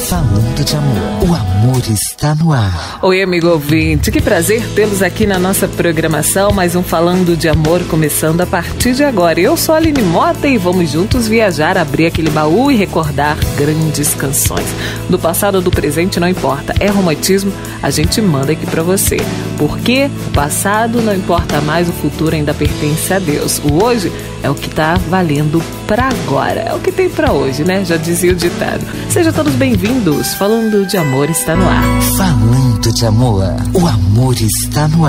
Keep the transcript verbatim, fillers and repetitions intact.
Falando de amor, o amor está no ar. Oi, amigo ouvinte, que prazer tê-los aqui na nossa programação. Mais um Falando de Amor começando a partir de agora. Eu sou a Aline Mota e vamos juntos viajar, abrir aquele baú e recordar grandes canções. Do passado ou do presente, não importa. É romantismo, a gente manda aqui pra você. Porque o passado não importa mais, o futuro ainda pertence a Deus. O hoje é o que tá valendo pra agora. É o que tem pra hoje, né? Já dizia o ditado. Sejam todos bem-vindos. Falando de Amor está no ar. Falando de amor, o amor está no ar.